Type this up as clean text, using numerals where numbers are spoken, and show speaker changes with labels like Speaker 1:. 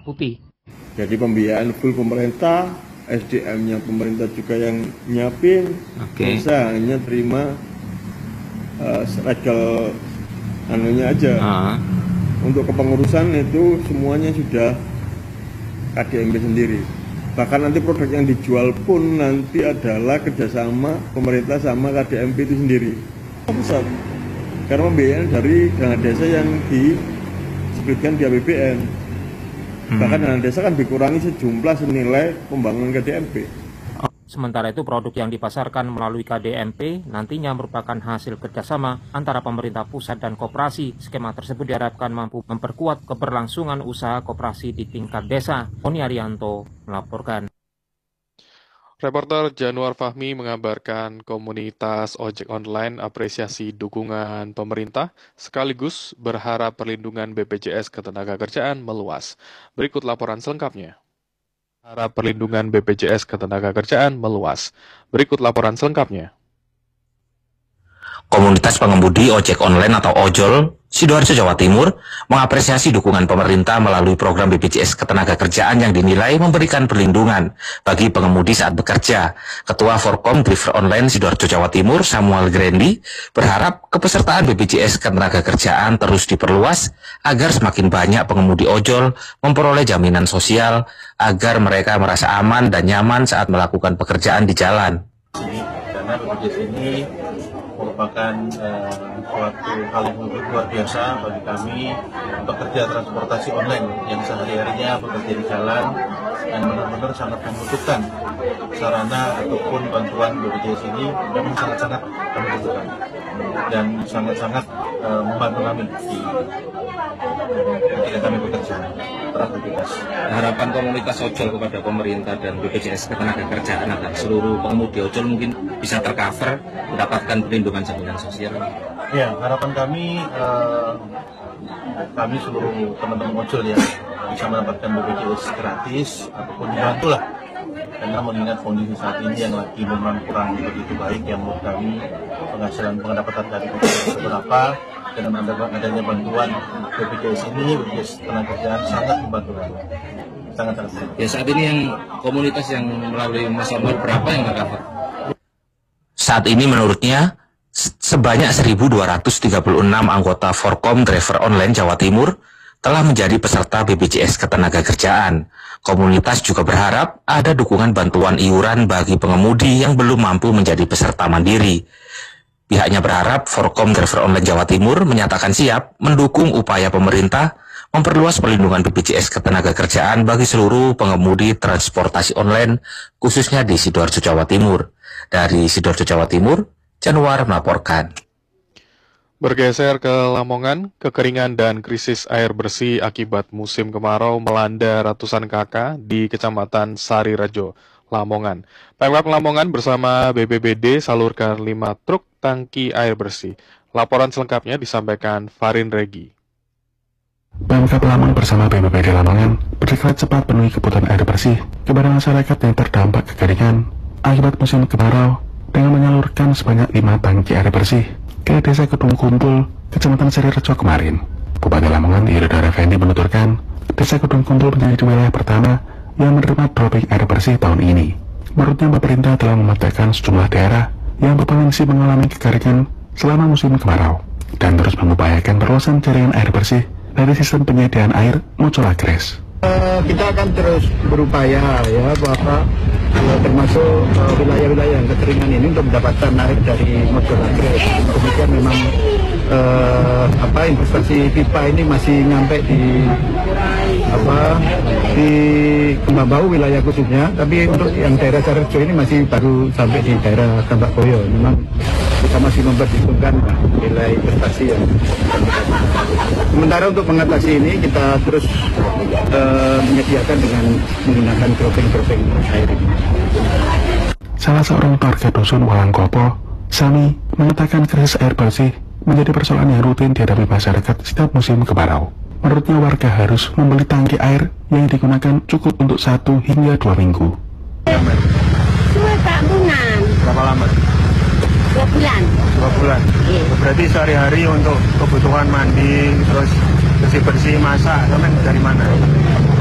Speaker 1: Putih.
Speaker 2: Jadi pembiayaan full pemerintah, SDM-nya pemerintah juga yang nyiapin, Desa hanya terima legal anunya aja. Untuk kepengurusan itu semuanya sudah KDMP sendiri. Bahkan nanti produk yang dijual pun nanti adalah kerjasama pemerintah sama KDMP itu sendiri. Besar. Karena pembiayaan dari dana desa yang disebutkan di APBN. Bahkan dana desa kan dikurangi sejumlah senilai pembangunan KDMP.
Speaker 1: Sementara itu produk yang dipasarkan melalui KDMP nantinya merupakan hasil kerjasama antara pemerintah pusat dan koperasi. Skema tersebut diharapkan mampu memperkuat keberlangsungan usaha koperasi di tingkat desa. Oni Arianto melaporkan.
Speaker 3: Reporter Januar Fahmi mengabarkan komunitas ojek online apresiasi dukungan pemerintah sekaligus berharap perlindungan BPJS Ketenagakerjaan meluas. Berikut laporan selengkapnya. Harap perlindungan BPJS Ketenagakerjaan meluas. Berikut laporan selengkapnya.
Speaker 4: Komunitas pengemudi ojek online atau ojol Sidoarjo, Jawa Timur mengapresiasi dukungan pemerintah melalui program BPJS Ketenagakerjaan yang dinilai memberikan perlindungan bagi pengemudi saat bekerja. Ketua Forkom Driver Online Sidoarjo, Jawa Timur, Samuel Grendi, berharap kepesertaan BPJS Ketenagakerjaan terus diperluas agar semakin banyak pengemudi ojol memperoleh jaminan sosial agar mereka merasa aman dan nyaman saat melakukan pekerjaan di jalan.
Speaker 5: Karena BPJS ini merupakan suatu hal yang luar biasa bagi kami pekerja transportasi online yang sehari-harinya bekerja di jalan dan benar-benar sangat membutuhkan sarana ataupun bantuan BPJS ini memang sangat-sangat kami butuhkan dan sangat-sangat membantu kami ketika kami bekerja beraktivitas.
Speaker 4: Harapan komunitas ojol kepada pemerintah dan BPJS Ketenagakerjaan agar seluruh pengemudi ojol mungkin bisa tercover mendapatkan perlindungan jaminan sosial.
Speaker 5: Ya, harapan kami seluruh teman-teman ojol ya bisa mendapatkan BPJS gratis ataupun dibantu lah. Karena mengingat kondisi saat ini yang lagi memang kurang begitu baik, yang menurut kami pendapatan dari BPJS seberapa, dengan adanya bantuan BPJS ini, BPJS Ketenagakerjaan sangat membantu kami. Sangat-sangat.
Speaker 4: Ya, saat ini yang komunitas yang melalui Mas Omar berapa yang tercover? Saat ini menurutnya sebanyak 1.236 anggota Forkom Driver Online Jawa Timur telah menjadi peserta BPJS Ketenagakerjaan. Komunitas juga berharap ada dukungan bantuan iuran bagi pengemudi yang belum mampu menjadi peserta mandiri. Pihaknya berharap Forkom Driver Online Jawa Timur menyatakan siap mendukung upaya pemerintah memperluas perlindungan BPJS Ketenagakerjaan bagi seluruh pengemudi transportasi online, khususnya di Sidoarjo, Jawa Timur. Dari Sidoarjo, Jawa Timur, Januar melaporkan.
Speaker 3: Bergeser ke Lamongan, kekeringan dan krisis air bersih akibat musim kemarau melanda ratusan kakak di Kecamatan Sarirejo, Lamongan. Pemkab Lamongan bersama BPBD salurkan 5 truk tangki air bersih. Laporan selengkapnya disampaikan Farin Regi.
Speaker 6: Pemkab Lamongan bersama BPBD Lamongan bergerak cepat penuhi kebutuhan air bersih kepada masyarakat yang terdampak kekeringan akibat musim kemarau dengan menyalurkan sebanyak 5 tangki air bersih ke Desa Kedung Kumpul, Kecamatan Sarirejo kemarin. Bupati Lamongan Iridar Effendi menuturkan, Desa Kedung Kumpul menjadi wilayah pertama yang menerima dropping air bersih tahun ini. Menurutnya pemerintah telah memetakan sejumlah daerah yang berpotensi mengalami kekeringan selama musim kemarau dan terus mengupayakan perluasan jaringan air bersih dari sistem penyediaan air Mocolagres.
Speaker 7: Kita akan terus berupaya ya bahwa termasuk wilayah-wilayah yang kekeringan ini untuk mendapatkan air dari Mocolagres. Kemudian memang investasi pipa ini masih nyampe di Kembang Bau wilayah khususnya, tapi untuk yang daerah Sarirejo ini masih baru sampai di daerah Tambak Boyo. Memang kita masih memperhitungkan nilai investasi yang sementara untuk mengatasi ini kita terus menyediakan dengan menggunakan dropping air ini.
Speaker 6: Salah seorang warga dusun Walangkopo, Sami, mengatakan krisis air bersih menjadi persoalan yang rutin dihadapi masyarakat setiap musim kemarau. Menurutnya warga harus membeli tangki air yang digunakan cukup untuk 1 hingga 2 minggu.
Speaker 8: 2 bulan.
Speaker 7: Berapa lama?
Speaker 8: 2 bulan.
Speaker 7: 2 bulan?
Speaker 8: Iya.
Speaker 7: Berarti sehari-hari untuk kebutuhan mandi, terus bersih-bersih, masak, dari mana?